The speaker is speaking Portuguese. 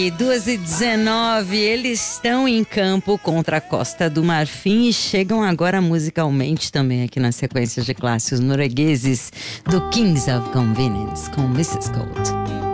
E 2h19, eles estão em campo contra a Costa do Marfim e chegam agora musicalmente também aqui na sequência de clássicos noruegueses do Kings of Convenience com Mrs. Gold.